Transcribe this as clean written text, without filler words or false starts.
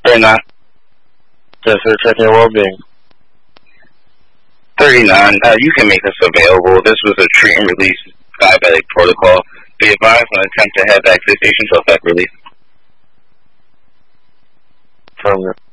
They're not. Yes, they're checking your well-being. 39. You can make this available. This was a treat and release diabetic protocol. Be advised when attempt to have activation to effect release. Affirmative.